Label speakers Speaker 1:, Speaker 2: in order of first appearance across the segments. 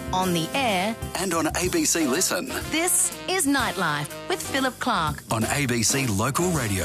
Speaker 1: on the air
Speaker 2: and on ABC Listen.
Speaker 1: This is Nightlife with Philip Clark
Speaker 2: on ABC Local Radio.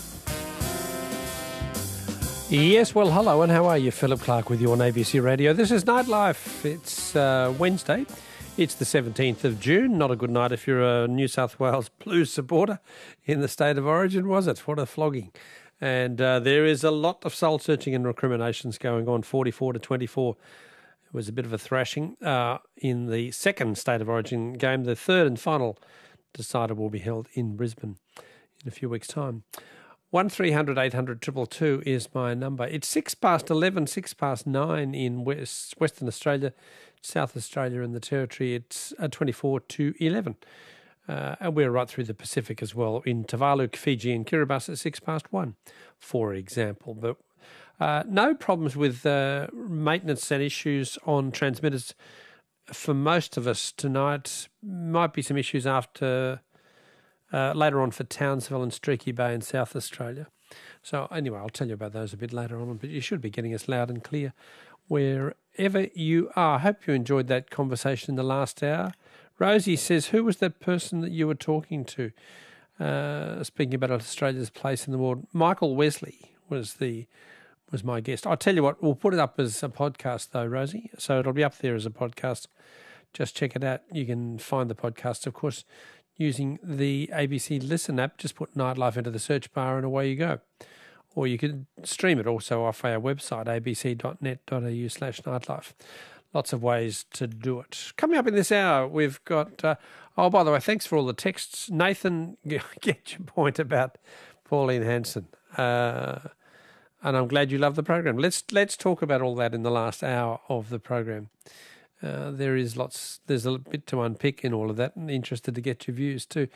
Speaker 3: Yes, well, hello, and how are you? Philip Clark with you on ABC Radio. This is Nightlife. It's Wednesday. It's the 17th of June. Not a good night if you're a New South Wales Blues supporter in the state of origin, was it? What a flogging. And there is a lot of soul-searching and recriminations going on, 44-24. It was a bit of a thrashing in the second state of origin game. The third and final decider will be held in Brisbane in a few weeks' time. 1300 800 222 is my number. It's 11, 9 in Western Australia, South Australia and the Territory. It's 24 to 11. And we're right through the Pacific as well. In Tuvalu, Fiji and Kiribati at 1, for example. But no problems with maintenance and issues on transmitters for most of us tonight. Might be some issues after... later on for Townsville and Streaky Bay in South Australia. So anyway, I'll tell you about those a bit later on, but you should be getting us loud and clear wherever you are. I hope you enjoyed that conversation in the last hour. Rosie says, who was that person that you were talking to? Speaking about Australia's place in the world, Michael Wesley was my guest. I'll tell you what, we'll put it up as a podcast though, Rosie, so it'll be up there as a podcast. Just check it out. You can find the podcast, of course, using the ABC Listen app. Just put Nightlife into the search bar and away you go. Or you can stream it also off our website, abc.net.au/nightlife. Lots of ways to do it. Coming up in this hour, we've got... by the way, thanks for all the texts. Nathan, get your point about Pauline Hanson. And I'm glad you love the program. Let's talk about all that in the last hour of the program. There's a bit to unpick in all of that, and interested to get your views too.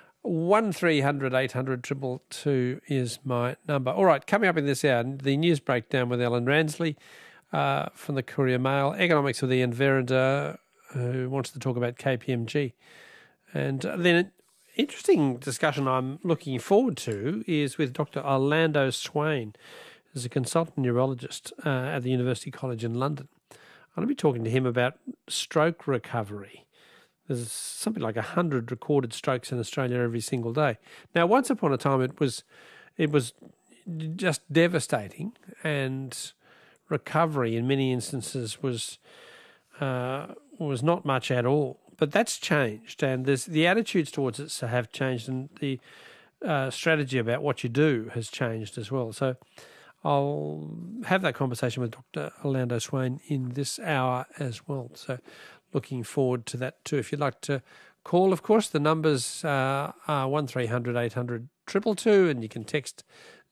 Speaker 3: 1300 800 222 is my number. All right, coming up in this hour, the news breakdown with Ellen Ransley from the Courier Mail, economics with Ian Verender, who wants to talk about KPMG. And then an interesting discussion I'm looking forward to is with Dr. Orlando Swain, who's a consultant neurologist at the University College in London. I'm going to be talking to him about stroke recovery. There's something like 100 recorded strokes in Australia every single day. Now, once upon a time, it was just devastating, and recovery in many instances was not much at all. But that's changed, and the attitudes towards it have changed, and the strategy about what you do has changed as well. So I'll have that conversation with Dr. Orlando Swain in this hour as well. So looking forward to that too. If you'd like to call, of course, the numbers are 1300 800 222, and you can text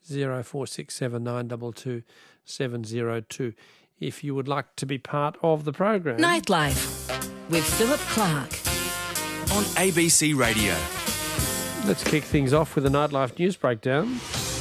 Speaker 3: 0467 922 702 if you would like to be part of the program.
Speaker 1: Nightlife with Philip Clark
Speaker 2: on ABC Radio.
Speaker 3: Let's kick things off with a Nightlife news breakdown.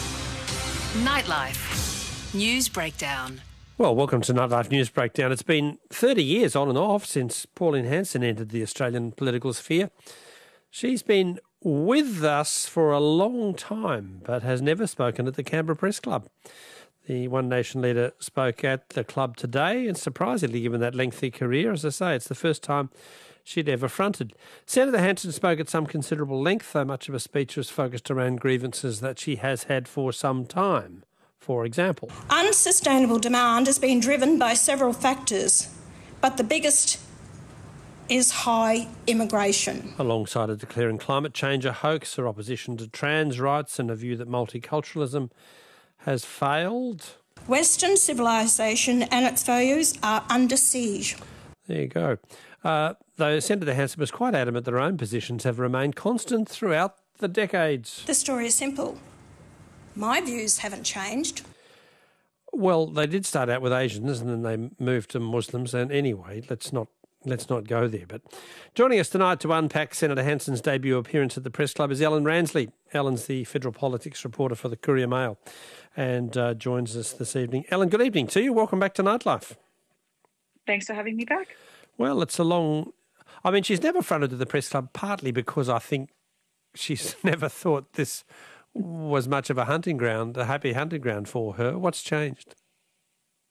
Speaker 1: Nightlife News Breakdown.
Speaker 3: Well, welcome to Nightlife News Breakdown. It's been 30 years on and off since Pauline Hanson entered the Australian political sphere. She's been with us for a long time, but has never spoken at the Canberra Press Club. The One Nation leader spoke at the club today, and surprisingly, given that lengthy career, as I say, it's the first time she'd ever fronted. Senator Hanson spoke at some considerable length, though much of her speech was focused around grievances that she has had for some time. For example,
Speaker 4: unsustainable demand has been driven by several factors, but the biggest is high immigration.
Speaker 3: Alongside of declaring climate change a hoax, her opposition to trans rights and a view that multiculturalism has failed.
Speaker 4: Western civilisation and its values are under siege.
Speaker 3: There you go. Though Senator Hanson was quite adamant that her own positions have remained constant throughout the decades.
Speaker 4: The story is simple. My views haven't changed.
Speaker 3: Well, they did start out with Asians and then they moved to Muslims. And anyway, let's not go there. But joining us tonight to unpack Senator Hanson's debut appearance at the Press Club is Ellen Ransley. Ellen's the federal politics reporter for the Courier Mail and joins us this evening. Ellen, good evening to you. Welcome back to Nightlife.
Speaker 5: Thanks for having me back.
Speaker 3: Well, it's a long... I mean, she's never fronted to the Press Club, partly because I think she's never thought this was much of a hunting ground, a happy hunting ground for her. What's changed?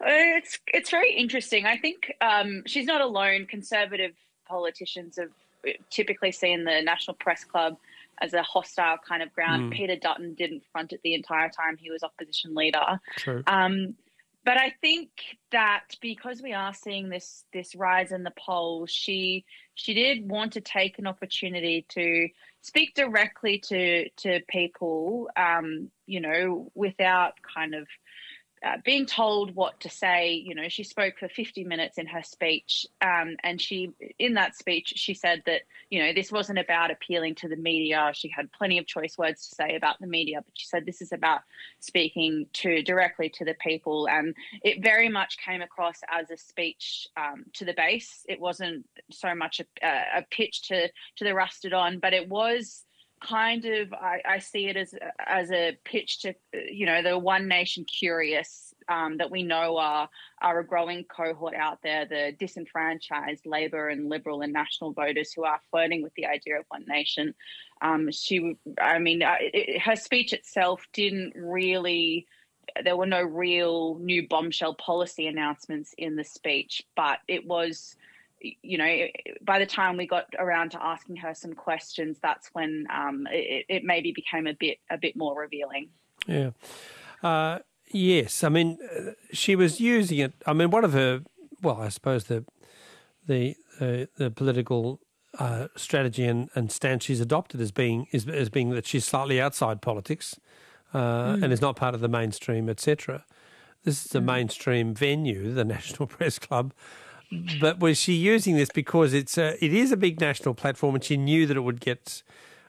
Speaker 5: It's very interesting. I think she's not alone. Conservative politicians have typically seen the National Press Club as a hostile kind of ground. Peter Dutton didn't front it the entire time he was opposition leader.
Speaker 3: True.
Speaker 5: But I think that because we are seeing this rise in the polls, she did want to take an opportunity to speak directly to people, without kind of being told what to say. She spoke for 50 minutes in her speech, and in that speech, she said that, this wasn't about appealing to the media. She had plenty of choice words to say about the media, but she said this is about speaking directly to the people. And it very much came across as a speech to the base. It wasn't so much a pitch to the rusted on, but it was kind of, I see it as a pitch to, the One Nation curious that we know are a growing cohort out there, the disenfranchised Labor and Liberal and National voters who are flirting with the idea of One Nation. Her speech itself didn't really, there were no real new bombshell policy announcements in the speech, but it was, by the time we got around to asking her some questions, that's when it maybe became a bit more revealing.
Speaker 3: Yeah. Yes. I mean, she was using it. I mean, one of her, well, I suppose the political strategy and stance she's adopted as being that she's slightly outside politics and is not part of the mainstream, etc. This is a mainstream venue, the National Press Club. But was she using this because it is a big national platform, and she knew that it would get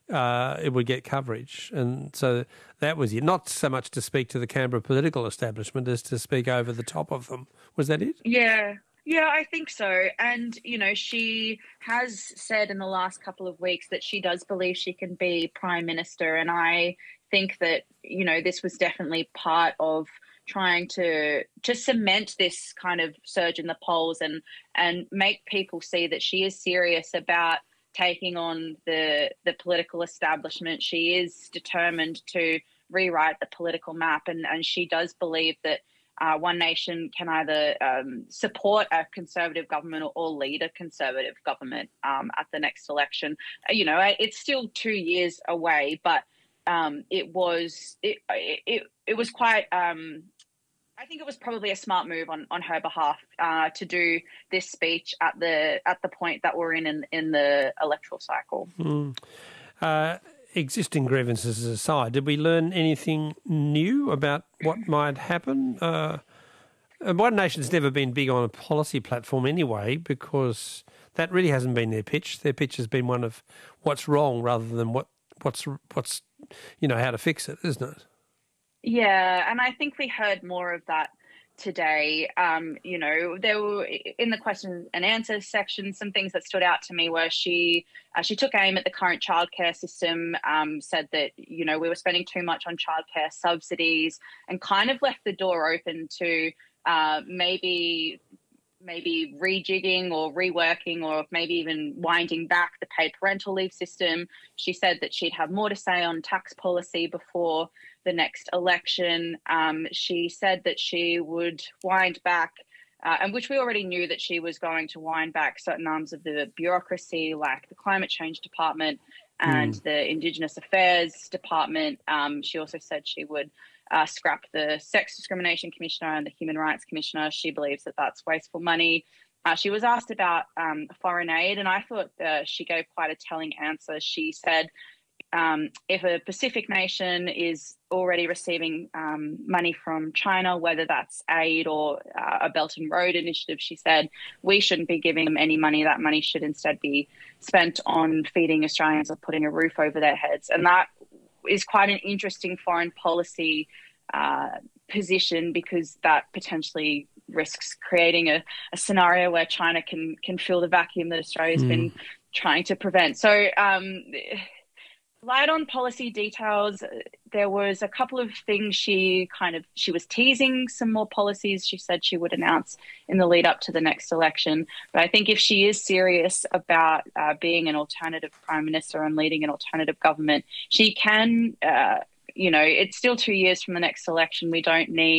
Speaker 3: coverage, and so that was it. Not so much to speak to the Canberra political establishment as to speak over the top of them. Was that it?
Speaker 5: Yeah, I think so. And she has said in the last couple of weeks that she does believe she can be Prime Minister, and I think that this was definitely part of trying to cement this kind of surge in the polls and make people see that she is serious about taking on the political establishment. She is determined to rewrite the political map, and she does believe that One Nation can either support a Conservative government or lead a Conservative government at the next election. It's still 2 years away, but it was quite. I think it was probably a smart move on her behalf to do this speech at the point that we're in the electoral cycle.
Speaker 3: Existing grievances aside, did we learn anything new about what might happen? One Nation's never been big on a policy platform anyway, because that really hasn't been their pitch. Their pitch has been one of what's wrong rather than what's how to fix it, isn't it?
Speaker 5: Yeah, and I think we heard more of that today. There were, in the question and answer section, some things that stood out to me were she took aim at the current childcare system, said that, we were spending too much on childcare subsidies, and kind of left the door open to maybe rejigging or reworking, or maybe even winding back the paid parental leave system. She said that she'd have more to say on tax policy before the next election. She said that she would wind back, and which we already knew that she was going to wind back certain arms of the bureaucracy, like the Climate Change Department and the Indigenous Affairs Department. She also said she would scrap the Sex Discrimination Commissioner and the Human Rights Commissioner. She believes that that's wasteful money. She was asked about foreign aid, and I thought she gave quite a telling answer. She said, if a Pacific nation is already receiving money from China, whether that's aid or a Belt and Road initiative, she said, we shouldn't be giving them any money. That money should instead be spent on feeding Australians or putting a roof over their heads. And that is quite an interesting foreign policy position, because that potentially risks creating a scenario where China can fill the vacuum that Australia's been trying to prevent. So light on policy details, there was a couple of things she was teasing some more policies she said she would announce in the lead up to the next election. But I think if she is serious about being an alternative Prime Minister and leading an alternative government, she can, it's still 2 years from the next election. We don't need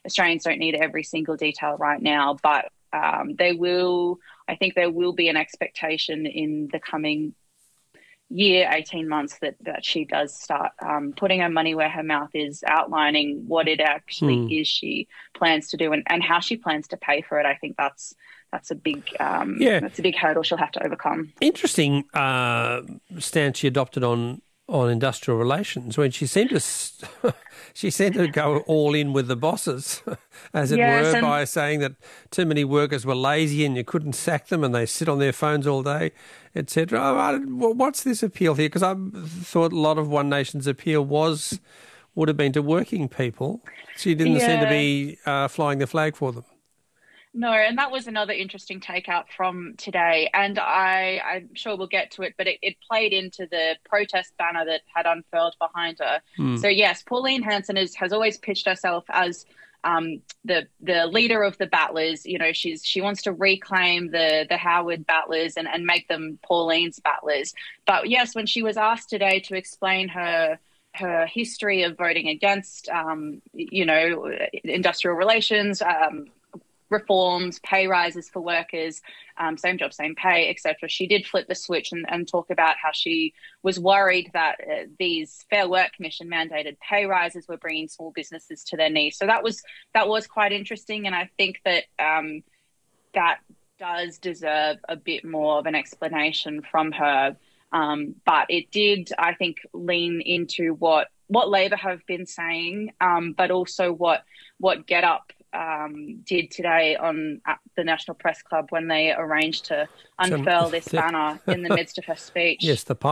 Speaker 5: Australians don't need every single detail right now, but I think there will be an expectation in the coming year, 18 months, that she does start putting her money where her mouth is, outlining what it actually is she plans to do and how she plans to pay for it. I think that's a big that's a big hurdle she'll have to overcome.
Speaker 3: Interesting stance she adopted on industrial relations, when she seemed to go all in with the bosses, as it were, by saying that too many workers were lazy and you couldn't sack them and they sit on their phones all day, etc. What's this appeal here? Because I thought a lot of One Nation's appeal would have been to working people. She didn't seem to be flying the flag for them.
Speaker 5: No, and that was another interesting takeout from today, and I'm sure we'll get to it, but it played into the protest banner that had unfurled behind her. So yes, Pauline Hanson has always pitched herself as the leader of the battlers. You know, she wants to reclaim the Howard battlers and make them Pauline's battlers. But yes, when she was asked today to explain her history of voting against, industrial relations, reforms, pay rises for workers, same job, same pay, etc. She did flip the switch and talk about how she was worried that these Fair Work Commission mandated pay rises were bringing small businesses to their knees. So that was quite interesting, and I think that that does deserve a bit more of an explanation from her. But it did, I think, lean into what Labor have been saying, but also what Get Up did today at the National Press Club when they arranged to unfurl this banner in the midst of her speech.
Speaker 3: Yes, the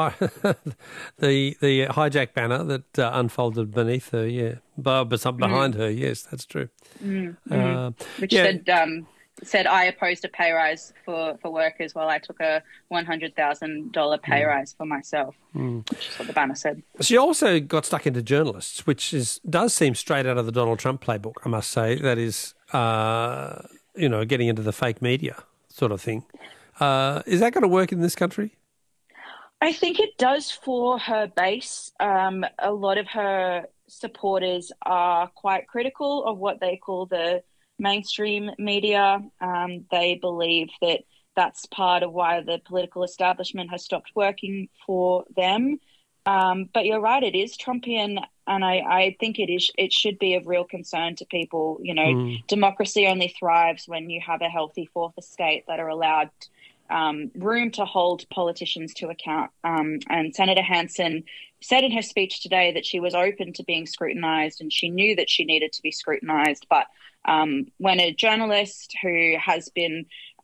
Speaker 3: hijack banner that unfolded beneath her, but behind her. Yes, that's true.
Speaker 5: Which said I opposed a pay rise for workers while I took a $100,000 pay rise for myself, which is what the banner said.
Speaker 3: She also got stuck into journalists, which does seem straight out of the Donald Trump playbook, I must say. That is, getting into the fake media sort of thing. Is that going to work in this country?
Speaker 5: I think it does for her base. A lot of her supporters are quite critical of what they call the mainstream media. They believe that that's part of why the political establishment has stopped working for them. But you're right, it is Trumpian, and I think it should be of real concern to people. You know, democracy only thrives when you have a healthy fourth estate that are allowed room to hold politicians to account. And Senator Hanson said in her speech today that she was open to being scrutinised, and she knew that she needed to be scrutinised. But when a journalist who has been,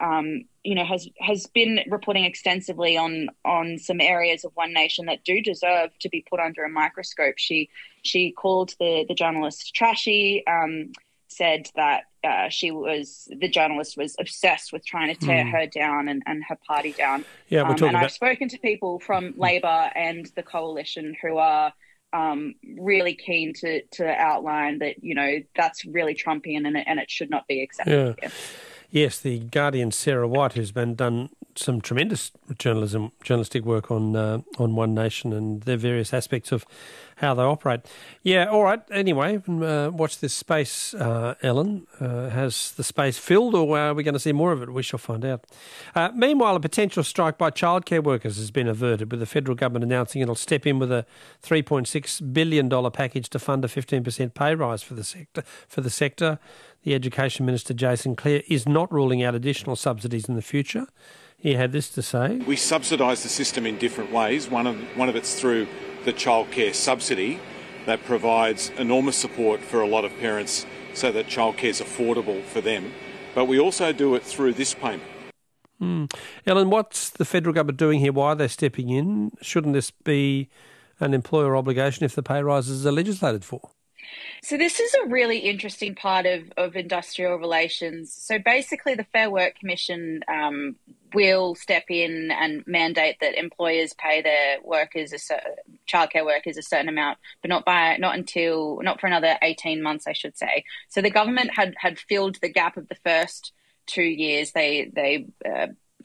Speaker 5: has been reporting extensively on some areas of One Nation that do deserve to be put under a microscope, she called the journalist trashy, said that the journalist was obsessed with trying to tear her down and her party down.
Speaker 3: Yeah, we're talking
Speaker 5: and I've spoken to people from Labor and the coalition who are really keen to outline that, that's really Trumpian and it should not be accepted.
Speaker 3: Yeah. Yes, the Guardian's Sarah White, who's done some tremendous journalistic work on One Nation and their various aspects of how they operate. Yeah, all right. Anyway, watch this space, Ellen. Has the space filled, or are we going to see more of it? We shall find out. Meanwhile, a potential strike by childcare workers has been averted, with the federal government announcing it'll step in with a $3.6 billion package to fund a 15% pay rise for the sector. The Education Minister, Jason Clare, is not ruling out additional subsidies in the future. He had this to say.
Speaker 6: We subsidise the system in different ways. One of it's through the childcare subsidy that provides enormous support for a lot of parents so that childcare is affordable for them. But we also do it through this payment.
Speaker 3: Ellen, what's the federal government doing here? Why are they stepping in? Shouldn't this be an employer obligation if the pay rises are legislated for?
Speaker 5: So this is a really interesting part of industrial relations. So basically the Fair Work Commission will step in and mandate that employers pay their workers, childcare workers, a certain amount, but not for another 18 months, I should say. So the government had filled the gap of the first 2 years. They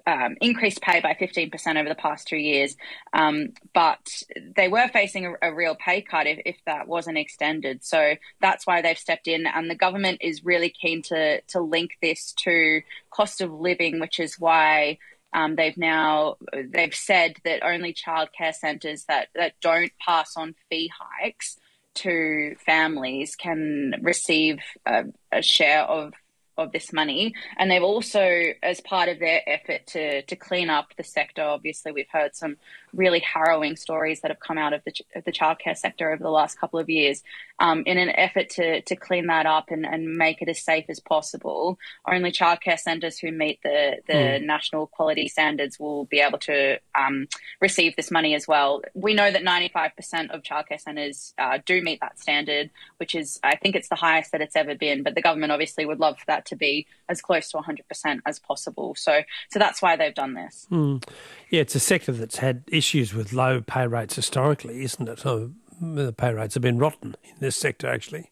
Speaker 5: increased pay by 15% over the past 2 years, but they were facing a real pay cut if that wasn't extended. So that's why they've stepped in, and the government is really keen to link this to cost of living, which is why they've said that only childcare centres that don't pass on fee hikes to families can receive a share of this money. And they've also, as part of their effort to clean up the sector, obviously we've heard some really harrowing stories that have come out of the childcare sector over the last couple of years. In an effort to clean that up and make it as safe as possible, only childcare centres who meet the national quality standards will be able to receive this money as well. We know that 95% of childcare centres do meet that standard, which is, I think it's the highest that it's ever been, but the government obviously would love for that to be as close to 100% as possible. So that's why they've done this.
Speaker 3: Yeah, it's a sector that's had issues with low pay rates historically, isn't it? So the pay rates have been rotten in this sector, actually.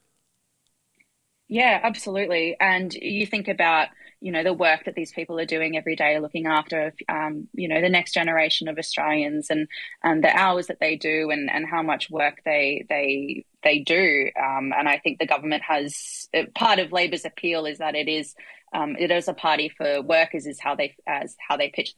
Speaker 5: Yeah, absolutely. And you think about, the work that these people are doing every day, looking after, the next generation of Australians and the hours that they do and how much work they do. And I think the government has, part of Labor's appeal is that it is a party for workers, is how they pitch